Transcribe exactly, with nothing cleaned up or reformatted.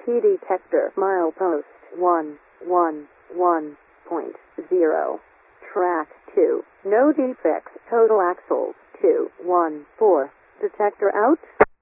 Key detector milepost one one one point zero. Track two. No defects. Total axles two one four. Detector out.